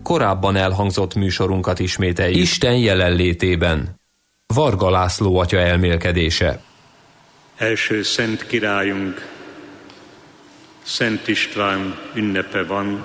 korábban elhangzott műsorunkat ismételjük. Isten jelenlétében. Varga László atya elmélkedése. Első szent királyunk, Szent István ünnepe van.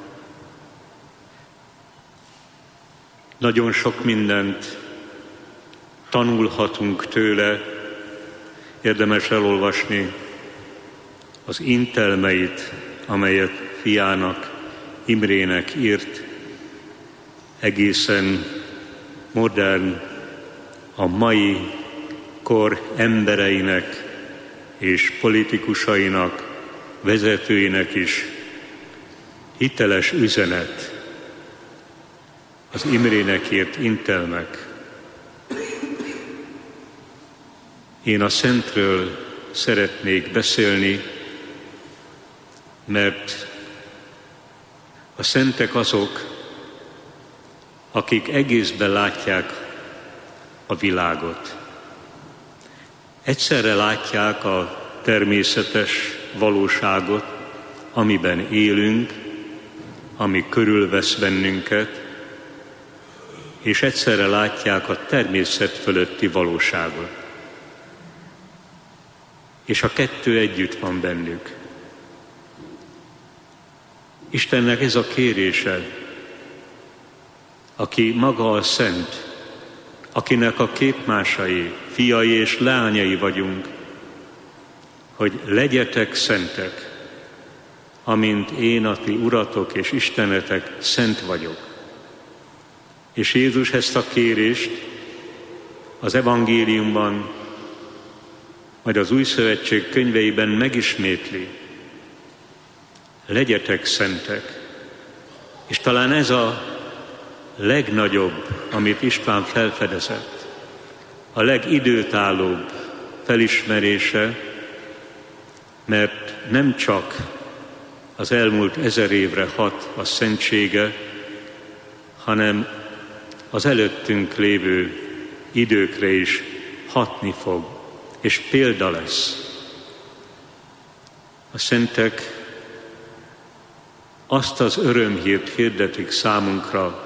Nagyon sok mindent tanulhatunk tőle, érdemes elolvasni az intelmeit, amelyet fiának, Imrének írt, egészen modern, a mai kor embereinek és politikusainak, vezetőinek is hiteles üzenet az Imrének írt intelmek. Én a Szentről szeretnék beszélni, mert a szentek azok, akik egészben látják a világot. Egyszerre látják a természetes valóságot, amiben élünk, ami körülvesz bennünket, és egyszerre látják a természet fölötti valóságot. És a kettő együtt van bennük. Istennek ez a kérése, aki maga a szent, akinek a képmásai, fiai és leányai vagyunk, hogy legyetek szentek, amint én a ti uratok és Istenetek szent vagyok. És Jézus ezt a kérést az evangéliumban, majd az Új Szövetség könyveiben megismétli. Legyetek szentek. És talán ez a legnagyobb, amit István felfedezett, a legidőtállóbb felismerése, mert nem csak az elmúlt 1000 évre hat a szentsége, hanem az előttünk lévő időkre is hatni fog, és példa lesz. A szentek azt az örömhírt hirdetik számunkra,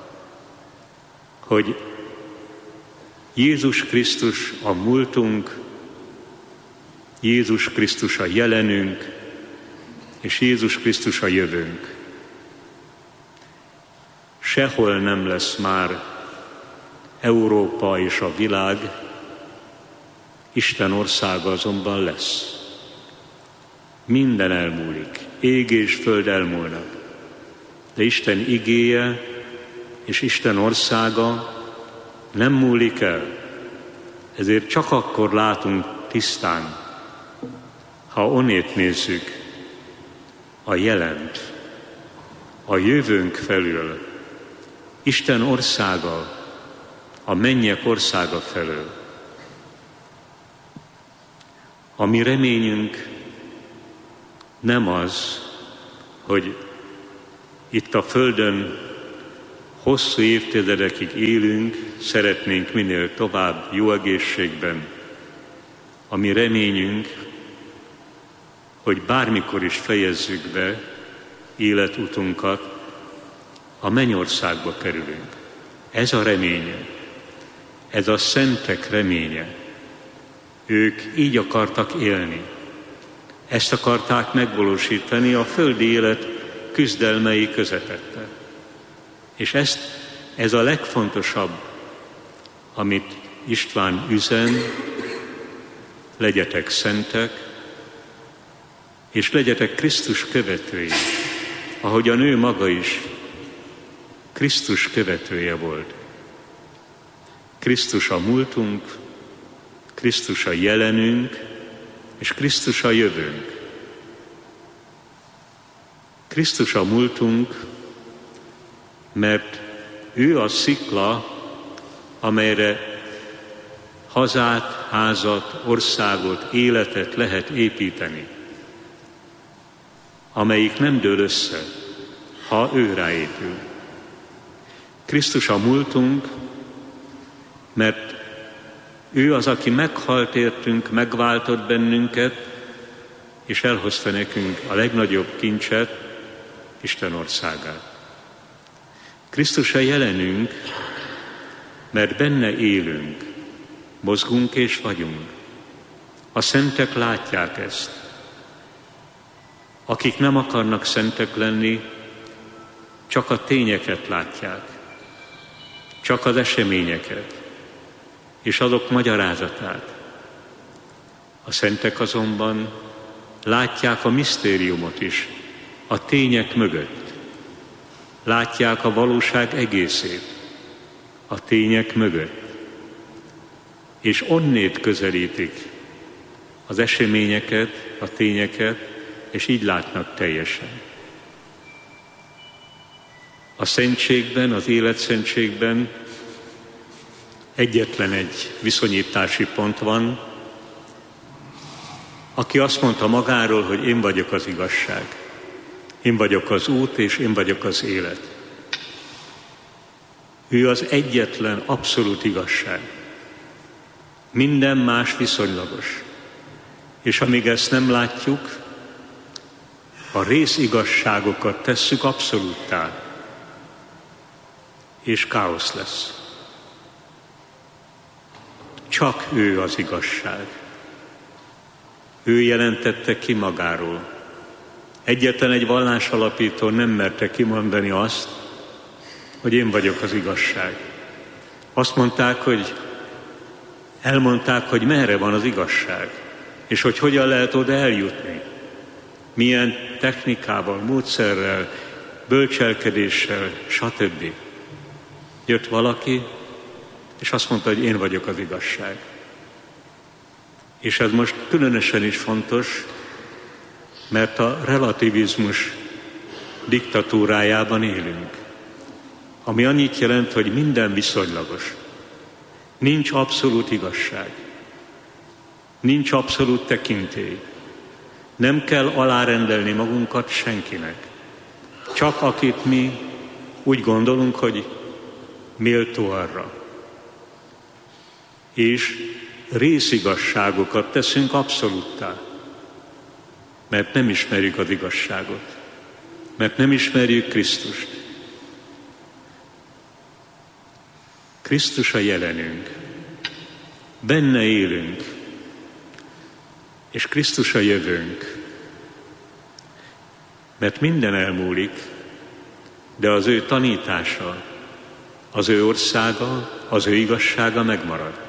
hogy Jézus Krisztus a múltunk, Jézus Krisztus a jelenünk, és Jézus Krisztus a jövőnk. Sehol nem lesz már Európa és a világ, Isten országa azonban lesz. Minden elmúlik, ég és föld elmúlnak, de Isten igéje és Isten országa nem múlik el. Ezért csak akkor látunk tisztán, ha onnét nézzük a jelent, a jövőnk felül, Isten országa, a mennyek országa felől. A mi reményünk nem az, hogy itt a Földön hosszú évtizedekig élünk, szeretnénk minél tovább jó egészségben. A mi reményünk, hogy bármikor is fejezzük be életutunkat, a mennyországba kerülünk. Ez a reménye, ez a szentek reménye. Ők így akartak élni. Ezt akarták megvalósítani a földi élet küzdelmei közepette. És ez a legfontosabb, amit István üzen, legyetek szentek, és legyetek Krisztus követői, ahogyan ő maga is Krisztus követője volt. Krisztus a múltunk, Krisztus a jelenünk, és Krisztus a jövőnk. Krisztus a múltunk, mert ő a szikla, amelyre hazát, házat, országot, életet lehet építeni, amelyik nem dől össze, ha ő ráépül. Krisztus a múltunk, mert ő az, aki meghalt értünk, megváltott bennünket, és elhozta nekünk a legnagyobb kincset, Isten országát. Krisztus a jelenünk, mert benne élünk, mozgunk és vagyunk. A szentek látják ezt. Akik nem akarnak szentek lenni, csak a tényeket látják, csak az eseményeket, és azok magyarázatát. A szentek azonban látják a misztériumot is, a tények mögött. Látják a valóság egészét, a tények mögött. És onnét közelítik az eseményeket, a tényeket, és így látnak teljesen. A szentségben, az életszentségben egyetlen egy viszonyítási pont van, aki azt mondta magáról, hogy én vagyok az igazság. Én vagyok az út, és én vagyok az élet. Ő az egyetlen abszolút igazság. Minden más viszonylagos. És amíg ezt nem látjuk, a részigazságokat tesszük abszolúttá, és káosz lesz. Csak ő az igazság. Ő jelentette ki magáról. Egyetlen egy vallásalapító nem merte kimondani azt, hogy én vagyok az igazság. Azt mondták, elmondták, hogy merre van az igazság, és hogy hogyan lehet oda eljutni. Milyen technikával, módszerrel, bölcselkedéssel, stb. Jött valaki, és azt mondta, hogy én vagyok az igazság. És ez most különösen is fontos, mert a relativizmus diktatúrájában élünk, ami annyit jelent, hogy minden viszonylagos. Nincs abszolút igazság. Nincs abszolút tekintély. Nem kell alárendelni magunkat senkinek. Csak akit mi úgy gondolunk, hogy méltó arra. És részigazságokat teszünk abszolúttá, mert nem ismerjük az igazságot, mert nem ismerjük Krisztust. Krisztus a jelenünk, benne élünk, és Krisztus a jövőnk, mert minden elmúlik, de az ő tanítása, az ő országa, az ő igazsága megmarad.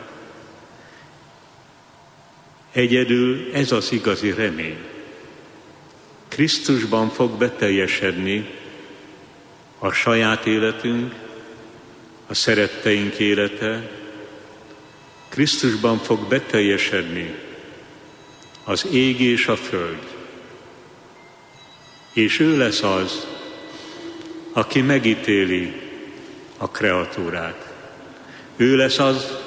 Egyedül ez az igazi remény. Krisztusban fog beteljesedni a saját életünk, a szeretteink élete. Krisztusban fog beteljesedni az ég és a föld. És ő lesz az, aki megítéli a kreatúrát. Ő lesz az,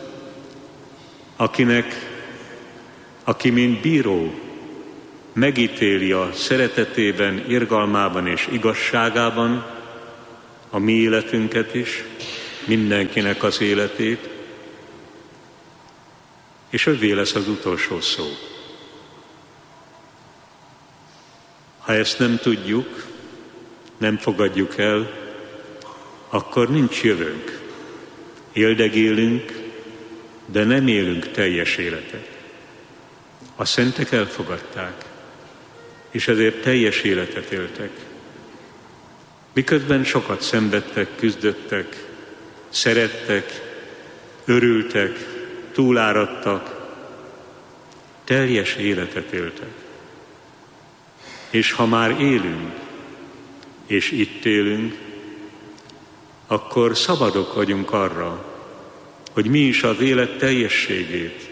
aki mint bíró megítéli a szeretetében, irgalmában és igazságában a mi életünket is, mindenkinek az életét, és övé lesz az utolsó szó. Ha ezt nem tudjuk, nem fogadjuk el, akkor nincs jövőnk. Éldegélünk, de nem élünk teljes életet. A szentek elfogadták, és ezért teljes életet éltek. Miközben sokat szenvedtek, küzdöttek, szerettek, örültek, túláradtak, teljes életet éltek. És ha már élünk, és itt élünk, akkor szabadok vagyunk arra, hogy mi is az élet teljességét,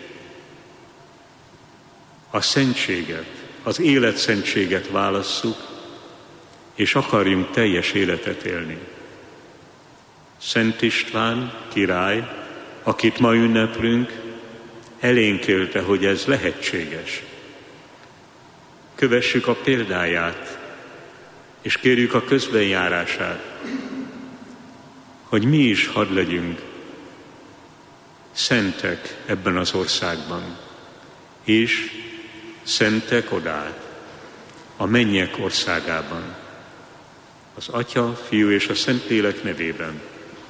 a szentséget, az életszentséget válasszuk, és akarjunk teljes életet élni. Szent István király, akit ma ünneplünk, elénkélte, hogy ez lehetséges. Kövessük a példáját, és kérjük a közbenjárását, hogy mi is hadd legyünk szentek ebben az országban, és szentek odát, a mennyek országában. Az Atya, Fiú és a Szentlélek nevében.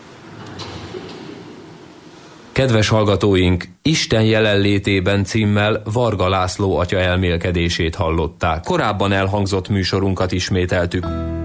Kedves hallgatóink, Isten jelenlétében címmel Varga László atya elmélkedését hallották. Korábban elhangzott műsorunkat ismételtük.